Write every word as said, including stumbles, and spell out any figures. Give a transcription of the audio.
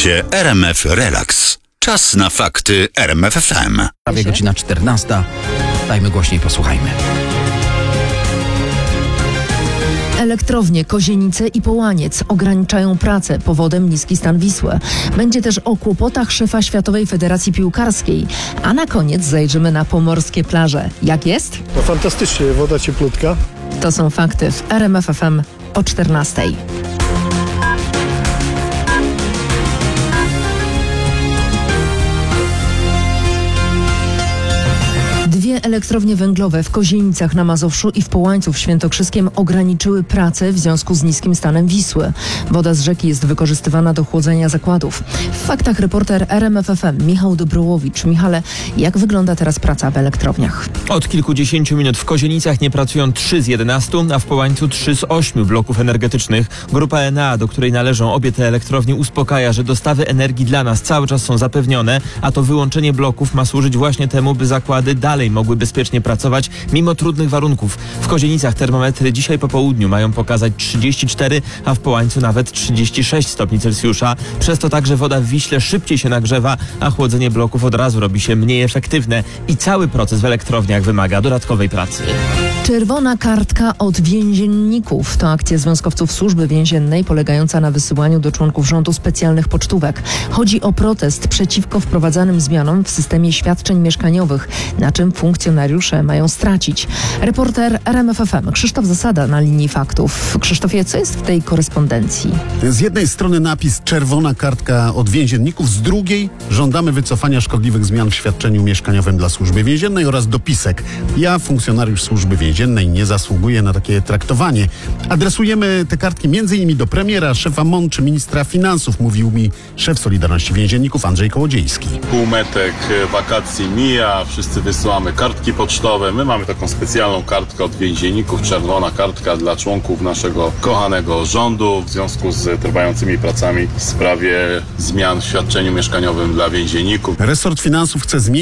Słuchacie R M F Relax. Czas na fakty R M F F M. Prawie godzina czternasta. Dajmy głośniej, posłuchajmy. Elektrownie Kozienice i Połaniec ograniczają pracę, powodem niski stan Wisły. Będzie też o kłopotach szefa Światowej Federacji Piłkarskiej. A na koniec zajrzymy na pomorskie plaże. Jak jest? No fantastycznie, woda cieplutka. To są fakty w R M F F M o czternastej. Dwie elektrownie węglowe w Kozienicach na Mazowszu i w Połańcu w Świętokrzyskiem ograniczyły pracę w związku z niskim stanem Wisły. Woda z rzeki jest wykorzystywana do chłodzenia zakładów. W faktach reporter R M F F M Michał Dobrołowicz. Michale, jak wygląda teraz praca w elektrowniach? Od kilkudziesięciu minut w Kozienicach nie pracują trzy z jedenastu, a w Połańcu trzy z ośmiu bloków energetycznych. Grupa Enea, do której należą obie te elektrownie, uspokaja, że dostawy energii dla nas cały czas są zapewnione, a to wyłączenie bloków ma służyć właśnie temu, by zakłady dalej mogły bezpiecznie pracować mimo trudnych warunków. W Kozienicach termometry dzisiaj po południu mają pokazać trzydzieści cztery, a w Połańcu nawet trzydzieści sześć stopni Celsjusza. Przez to także woda w Wiśle szybciej się nagrzewa, a chłodzenie bloków od razu robi się mniej efektywne i cały proces w elektrowniach wymaga dodatkowej pracy. Czerwona kartka od więzienników. To akcja związkowców służby więziennej polegająca na wysyłaniu do członków rządu specjalnych pocztówek. Chodzi o protest przeciwko wprowadzanym zmianom w systemie świadczeń mieszkaniowych, na czym funkcjonariusze mają stracić. Reporter R M F F M Krzysztof Zasada na linii faktów. Krzysztofie, co jest w tej korespondencji? Z jednej strony napis czerwona kartka od więzienników, z drugiej żądamy wycofania szkodliwych zmian w świadczeniu mieszkaniowym dla służby więziennej oraz dopisek. Ja, funkcjonariusz służby więziennej, nie zasługuję na takie traktowanie. Adresujemy te kartki między innymi do premiera, szefa M O N czy ministra finansów, mówił mi szef Solidarności Więzienników Andrzej Kołodziejski. Półmetek wakacji mija, wszyscy wysyłamy kartki pocztowe. My mamy taką specjalną kartkę od więzienników, czerwona kartka dla członków naszego kochanego rządu w związku z trwającymi pracami w sprawie zmian w świadczeniu mieszkaniowym dla więzienników. Resort finansów chce zmienić